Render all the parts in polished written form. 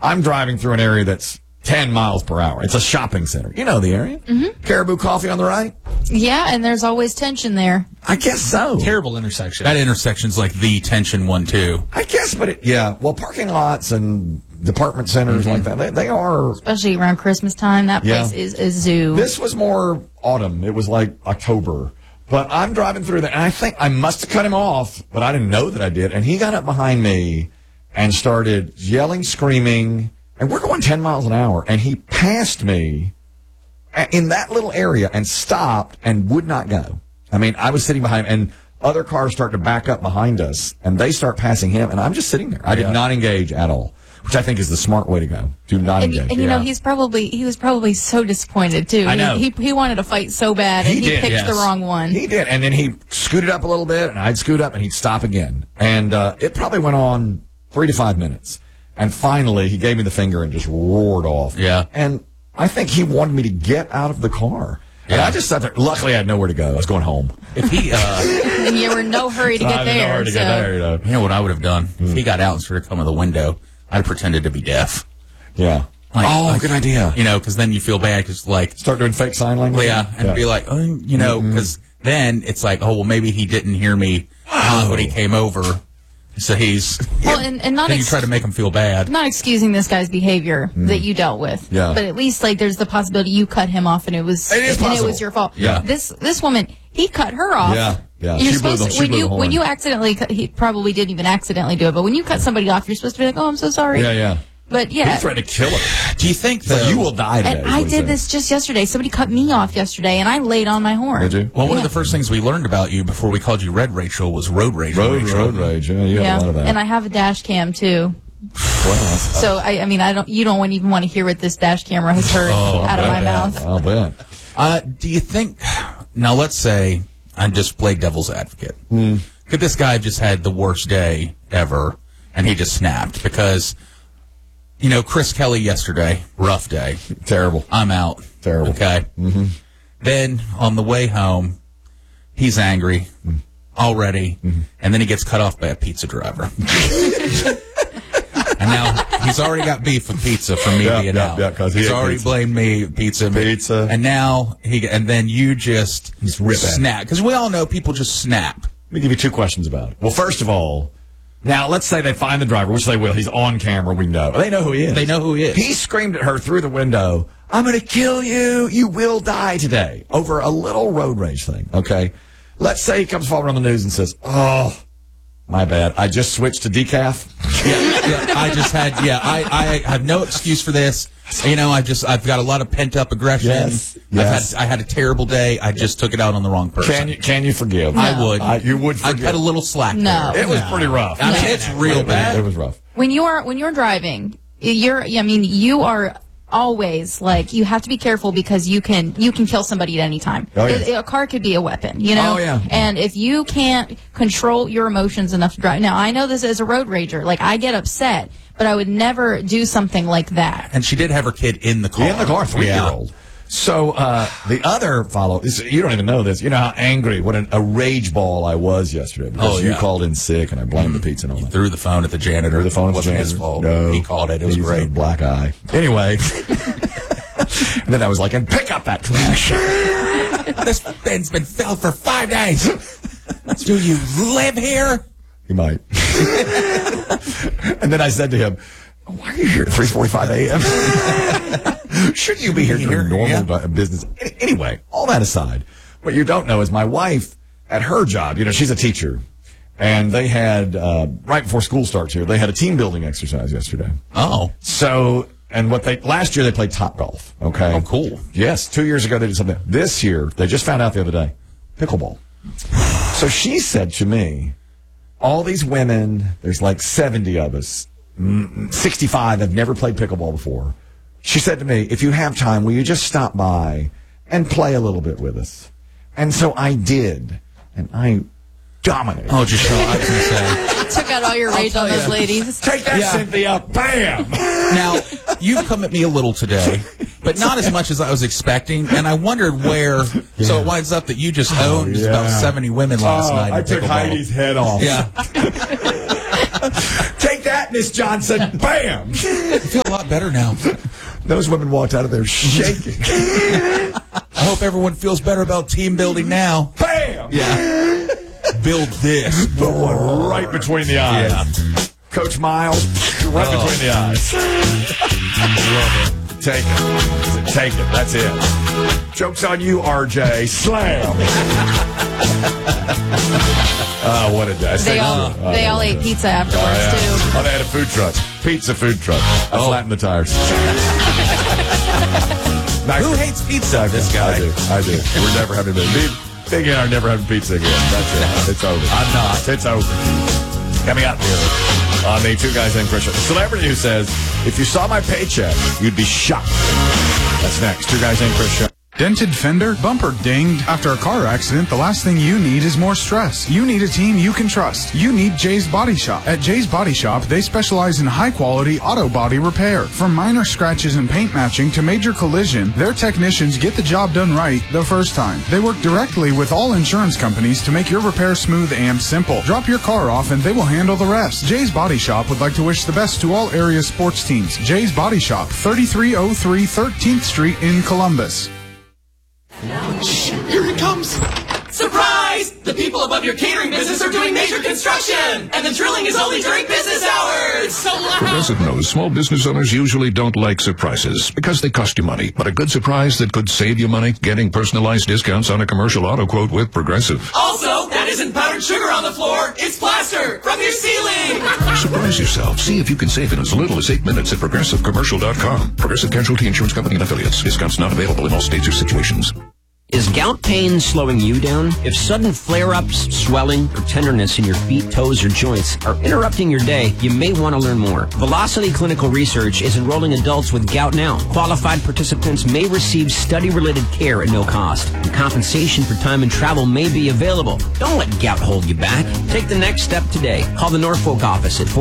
I'm driving through an area that's 10 miles per hour. It's a shopping center. You know the area. Mm-hmm. Caribou Coffee on the right? Yeah, and there's always tension there. I guess so. Terrible intersection. That intersection's like the tension one, too. I guess, but well, parking lots and department centers like that, they are. Especially around Christmas time, that place is a zoo. This was more autumn. It was like October. But I'm driving through there, and I think I must have cut him off, but I didn't know that I did. And he got up behind me and started yelling, screaming, and we're going 10 miles an hour, and he passed me in that little area and stopped and would not go. I mean, I was sitting behind him, and other cars start to back up behind us, and they start passing him, and I'm just sitting there. I did not engage at all, which I think is the smart way to go. Do not engage. And you know, he was probably so disappointed too. I know. He wanted to fight so bad, and he picked the wrong one. He did, and then he scooted up a little bit, and I'd scoot up, and he'd stop again. And it probably went on 3 to 5 minutes. And finally, he gave me the finger and just roared off. Yeah. And I think he wanted me to get out of the car. And I just sat there. Luckily, I had nowhere to go. I was going home. If he, and you were in no hurry to get there. You know what I would have done? If he got out and started coming to the window, I'd have pretended to be deaf. Yeah. Good idea. You know, because then you feel bad because, like... Start doing fake sign language? Yeah, and be like, you know, because then it's like, oh, well, maybe he didn't hear me when he came over. So he's... Well, and not... Then you try to make him feel bad. Not excusing this guy's behavior that you dealt with. Yeah. But at least, like, there's the possibility you cut him off and it was your fault. Yeah. This woman, he cut her off. Yeah. Yeah. You're supposed to, when you accidentally cut, he probably didn't even accidentally do it, but when you cut somebody off, you're supposed to be like, oh, I'm so sorry. Yeah. But He threatened to kill her. Do you think that you will die today? And I did this just yesterday. Somebody cut me off yesterday, and I laid on my horn. Did you? Well, one of the first things we learned about you before we called you Red Rachel was road rage. Road rage. Yeah, you have a lot of that. And I have a dash cam too. Well, so I mean, you don't even want to hear what this dash camera has heard out of my mouth. I'll bet. Do you think? Now, let's say I'm just play devil's advocate. Could this guy have just had the worst day ever, and he just snapped because? You know, Chris Kelly yesterday, rough day. Terrible. I'm out. Terrible. Okay. Mm-hmm. Then on the way home, he's angry already, and then he gets cut off by a pizza driver. And now he's already got beef with pizza from me being out. Yeah, because he's already blamed me pizza. And now and then you just snap. Because we all know people just snap. Let me give you 2 questions about it. Well, first of all, now, let's say they find the driver, which they will. He's on camera. We know. They know who he is. They know who he is. He screamed at her through the window, I'm going to kill you. You will die today. Over a little road rage thing, okay? Let's say he comes forward on the news and says, oh, my bad. I just switched to decaf. I have no excuse for this. You know, I've got a lot of pent up aggression. Yes. I had a terrible day. I just took it out on the wrong person. Can you forgive? No. I would. You would forgive. I cut a little slack. No. there. It was pretty rough. I mean, it's real bad. It was rough. When you're driving, you are always like, you have to be careful because you can kill somebody at any time. Oh, yeah. A car could be a weapon, you know? Oh, yeah. And if you can't control your emotions enough to drive. Now, I know this as a road rager. Like, I get upset, but I would never do something like that. And she did have her kid in the car. In the car, 3-year-old. So the other follow-up, you don't even know this. You know how angry, what a rage ball I was yesterday. Because you called in sick, and I blamed the pizza and all that. Threw the phone at the janitor. Threw the phone at the janitor. It wasn't his fault. No. He called it. It was great. Black eye. Anyway. And then I was like, and pick up that trash. This bin's been filled for 5 days. Do you live here? He might. And then I said to him, why are you here at 3:45 a.m.? Shouldn't you be here during normal business? Anyway, all that aside, what you don't know is my wife, at her job, you know, she's a teacher, and they had, right before school starts here, they had a team building exercise yesterday. Oh. So, and last year they played Topgolf, okay? Oh, cool. Yes, 2 years ago they did something. This year, they just found out the other day, pickleball. So she said to me, all these women, there's like 70 of us, 65 have never played pickleball before. She said to me, if you have time, will you just stop by and play a little bit with us? And so I did, and I dominated. Oh, just so I was going to say. Took out all your rage on those ladies. Take that, Cynthia. Bam! Now, you've come at me a little today, but not as much as I was expecting, and I wondered where. So it winds up that you just owned about 70 women last night. I took Heidi's head off. Yeah. Take Take that, Miss Johnson. Bam. I feel a lot better now. Those women walked out of there shaking. I hope everyone feels better about team building now. Bam. Yeah. Build this. Put one right between the eyes. Yeah. Coach Miles, right between the eyes. Take it. Take it. That's it. Joke's on you, RJ. Slam. What a day. They all ate pizza afterwards, too. Oh, they had a food truck. Pizza food truck. I flattened the tires. Nice. Who hates pizza? This guy. I do. We're never having Big and I are never having pizza again. That's it. It's over. I'm not. It's over. Coming up here on the Two Guys Named Chris show. The celebrity who says, if you saw my paycheck, you'd be shocked. That's next. Two Guys Named Chris show. Dented fender, bumper dinged. After a car accident, the last thing you need is more stress. You need a team you can trust. You need Jay's Body Shop. At Jay's Body Shop, they specialize in high-quality auto body repair. From minor scratches and paint matching to major collision, their technicians get the job done right the first time. They work directly with all insurance companies to make your repair smooth and simple. Drop your car off and they will handle the rest. Jay's Body Shop would like to wish the best to all area sports teams. Jay's Body Shop, 3303 13th Street in Columbus. Here it comes! Surprise! The people above your catering business are doing major construction! And the drilling is only during business hours! So loud! Progressive knows small business owners usually don't like surprises because they cost you money. But a good surprise that could save you money? Getting personalized discounts on a commercial auto quote with Progressive. Also, that isn't powdered sugar on the floor, it's plaster from your ceiling! Surprise yourself. See if you can save in as little as 8 minutes at ProgressiveCommercial.com. Progressive Casualty Insurance Company and Affiliates. Discounts not available in all states or situations. Is gout pain slowing you down? If sudden flare-ups, swelling, or tenderness in your feet, toes, or joints are interrupting your day, you may want to learn more. Velocity Clinical Research is enrolling adults with gout now. Qualified participants may receive study-related care at no cost, and compensation for time and travel may be available. Don't let gout hold you back. Take the next step today. Call the Norfolk office at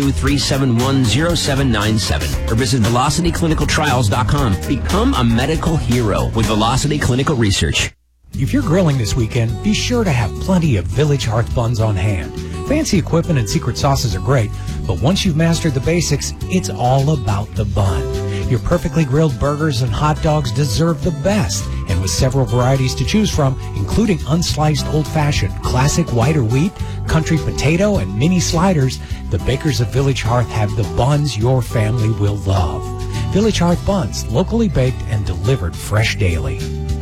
402-371-0797 or visit VelocityClinicalTrials.com. Become a medical hero with Velocity Clinical Research. If you're grilling this weekend, be sure to have plenty of Village Hearth buns on hand. Fancy equipment and secret sauces are great, but once you've mastered the basics, it's all about the bun. Your perfectly grilled burgers and hot dogs deserve the best, and with several varieties to choose from, including unsliced old-fashioned, classic white or wheat, country potato, and mini sliders, the bakers of Village Hearth have the buns your family will love. Village Hearth buns, locally baked and delivered fresh daily.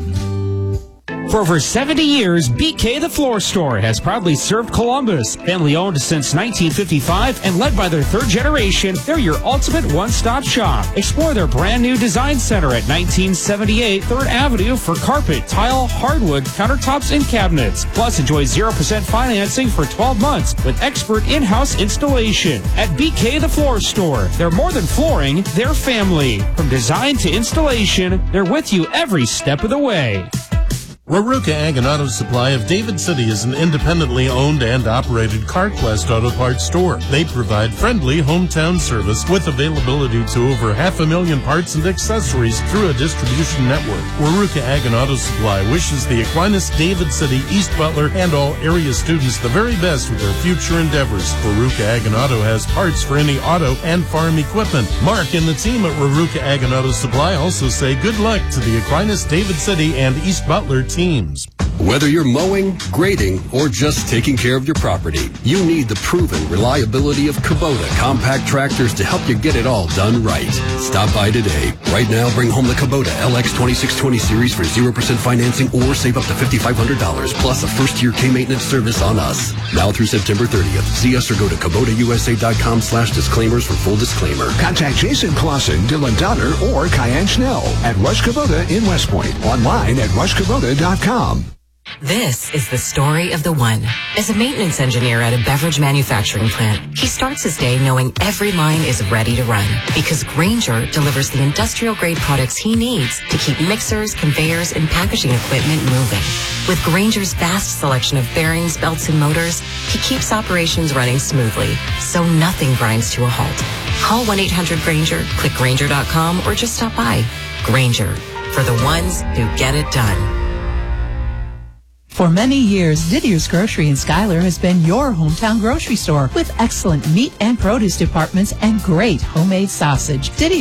For over 70 years, BK the Floor Store has proudly served Columbus. Family owned since 1955 and led by their third generation, they're your ultimate one-stop shop. Explore their brand new design center at 1978 3rd Avenue for carpet, tile, hardwood, countertops, and cabinets. Plus, enjoy 0% financing for 12 months with expert in-house installation. At BK the Floor Store, they're more than flooring, they're family. From design to installation, they're with you every step of the way. Raruka Ag and Auto Supply of David City is an independently owned and operated CarQuest auto parts store. They provide friendly hometown service with availability to over 500,000 parts and accessories through a distribution network. Raruka Ag and Auto Supply wishes the Aquinas, David City, East Butler, and all area students the very best with their future endeavors. Raruka Ag and Auto has parts for any auto and farm equipment. Mark and the team at Raruka Ag and Auto Supply also say good luck to the Aquinas, David City, and East Butler teams. Whether you're mowing, grading, or just taking care of your property, you need the proven reliability of Kubota compact tractors to help you get it all done right. Stop by today. Right now, bring home the Kubota LX 2620 series for 0% financing or save up to $5,500 plus a first-year K-maintenance service on us. Now through September 30th. See us or go to KubotaUSA.com/disclaimers for full disclaimer. Contact Jason Clausen, Dylan Donner, or Kyan Schnell at Rush Kubota in West Point. Online at RushKubota.com. This is the story of the one. As a maintenance engineer at a beverage manufacturing plant, he starts his day knowing every line is ready to run because Grainger delivers the industrial-grade products he needs to keep mixers, conveyors, and packaging equipment moving. With Grainger's vast selection of bearings, belts, and motors, he keeps operations running smoothly, so nothing grinds to a halt. Call 1-800-GRAINGER, click Grainger.com, or just stop by. Grainger, for the ones who get it done. For many years, Didier's Grocery in Schuyler has been your hometown grocery store with excellent meat and produce departments and great homemade sausage. Didier